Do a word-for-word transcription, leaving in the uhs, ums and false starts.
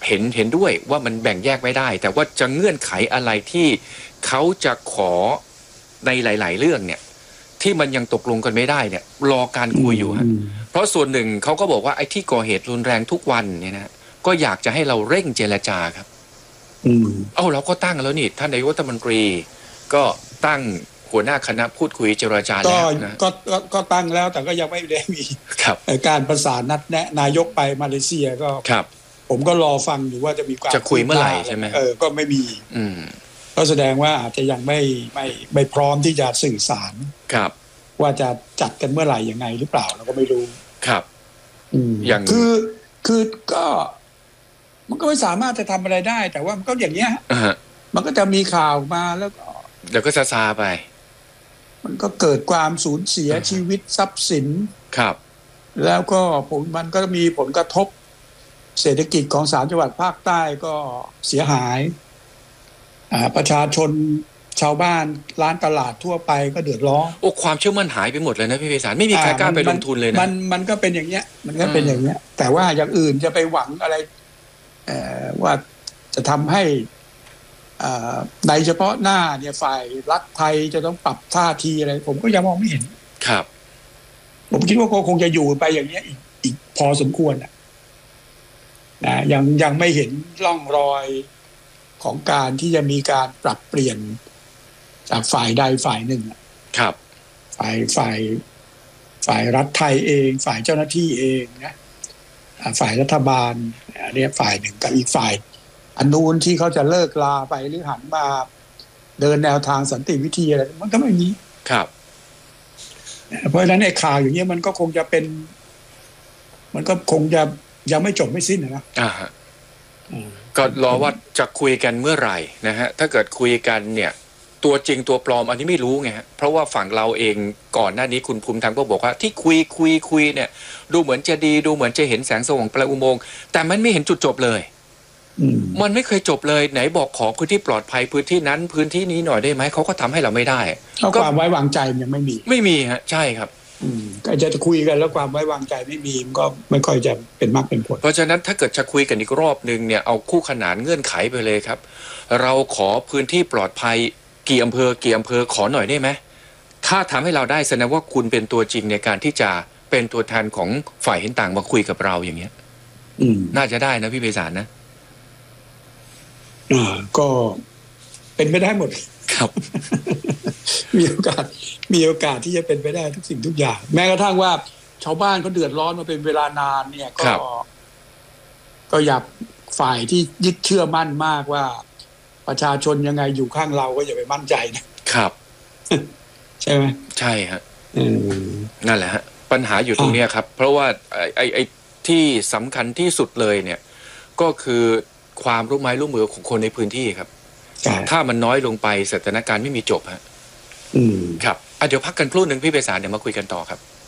เห็นเห็นด้วยว่ามันแบ่งแยกไม่ได้แต่ว่าจะเงื่อนไขอะไรที่เขาจะขอในหลายๆเรื่องเนี่ยที่มันยังตกลงกันไม่ได้เนี่ยรอการคุยอยู่ฮะเพราะส่วนหนึ่งเขาก็บอกว่าไอ้ที่ก่อเหตุรุนแรงทุกวันเนี่ยนะก็อยากจะให้เราเร่งเจรจาครับอืมเอ้าเราก็ตั้งแล้วนี่ท่านนายกรัฐมนตรีก็ตั้งหัวหน้าคณะพูดคุยเจรจาแล้วนะก็ก็ตั้งแล้วแต่ก็ยังไม่ได้มีการประสานนัดแนะนายกไปมาเลเซียก็ผมก็รอฟังอยู่ว่าจะมีการจะคุยเมื่อไหร่ใช่ไหมเออก็ไม่มีอืมก็แสดงว่าอาจจะยังไม่ไม่ไม่พร้อมที่จะสื่อสารครับว่าจะจัดกันเมื่อไหร่ยังไงหรือเปล่าเราก็ไม่รู้ครับอืมอย่างคือคือก็มันก็ไม่สามารถจะทำอะไรได้แต่ว่ามันก็อย่างเงี้ยมันก็จะมีข่าวมาแล้วก็เดี๋ยวก็ซาซาไปมันก็เกิดความสูญเสียชีวิตทรัพย์สินครับแล้วก็ผมมันก็มีผลกระทบเศรษฐกิจของสามจังหวัดภาคใต้ก็เสียหายอ่าประชาชนชาวบ้านร้านตลาดทั่วไปก็เดือดร้อนโอ้ความเชื่อมั่นหายไปหมดเลยนะพี่ไพศาลไม่มีใครกล้าไปลงทุนเลยนะมันมันก็เป็นอย่างเงี้ยมันก็เป็นอย่างเงี้ยแต่ว่าอย่างอื่นจะไปหวังอะไรเอ่อว่าจะทำให้อ่าในเฉพาะหน้าเนี่ยฝ่ายรัฐไทยจะต้องปรับท่าทีอะไรผมก็ยังมองไม่เห็นครับผมคิดว่าคงจะอยู่ไปอย่างเงี้ยอีกอีกพอสมควรนะนะยังยังไม่เห็นร่องรอยของการที่จะมีการปรับเปลี่ยนจากฝ่ายใดฝ่ายหนึ่งครับฝ่ายฝ่ายฝ่ายรัฐไทยเองฝ่ายเจ้าหน้าที่เองนะฝ่ายรัฐบาลเรียกฝ่ายหนึ่งกับอีกฝ่ายอันนู้นที่เขาจะเลิกลาไปหรือหันมาเดินแนวทางสันติวิธีอะไรมันก็ไม่มีครับเพราะฉะนั้นไอ้ข่าวอย่างเงี้ยมันก็คงจะเป็นมันก็คงจะยังไม่จบไม่สิ้นนะอ่าฮะก็รอว่าจะคุยกันเมื่อไหร่นะฮะถ้าเกิดคุยกันเนี่ยตัวจริงตัวปลอมอันนี้ไม่รู้ไงฮะเพราะว่าฝั่งเราเองก่อนหน้านี้คุณภูมิธรรมก็บอกว่าที่คุยคุยคุยเนี่ยดูเหมือนจะดีดูเหมือนจะเห็นแสงสว่างปลายอุโมงค์แต่มันไม่เห็นจุดจบเลยมันไม่เคยจบเลยไหนบอกขอพื้นที่ปลอดภัยพื้นที่นั้นพื้นที่นี้หน่อยได้ไหมเขาก็ทำให้เราไม่ได้ก็ความไว้วางใจยังไม่มีไม่มีฮะใช่ครับก็จะคุยกันแล้วความไว้วางใจไม่มีมันก็ไม่ค่อยจะเป็นมากเป็นผลเพราะฉะนั้นถ้าเกิดจะคุยกันอีกรอบนึงเนี่ยเอาคู่ขนานเงื่อนไขไปเลยครับเราขอพื้นที่ปลอดภัยกี่อำเภอกี่อำเภอขอหน่อยได้ไหมถ้าทำให้เราได้แสดงว่าคุณเป็นตัวจริงในการที่จะเป็นตัวแทนของฝ่ายเห็นต่างมาคุยกับเราอย่างเงี้ยน่าจะได้นะพี่ไพศาลนะอ่าก็เป็นไปได้หมดครับมีโอกาสมีโอกาสที่จะเป็นไปได้ทุกสิ่งทุกอย่างแม้กระทั่งว่าชาวบ้านเขาเดือดร้อนมาเป็นเวลานานเนี่ยก็ก็อยากฝ่ายที่ยึดเชื่อมั่นมากว่าประชาชนยังไงอยู่ข้างเราก็อย่าไปมั่นใจนะครับใช่ไหมใช่ฮะนั่นแหละฮะปัญหาอยู่ตรงนี้ครับเพราะว่าไอ้ไอ้ที่สำคัญที่สุดเลยเนี่ยก็คือความร่วมไม้ร่วมมือของคนในพื้นที่ครับถ้ามันน้อยลงไปสถานการณ์ไม่มีจบฮะครับอ่ะเดี๋ยวพักกันครู่หนึ่งพี่ไพศาลเดี๋ยวมาคุยกันต่อครับ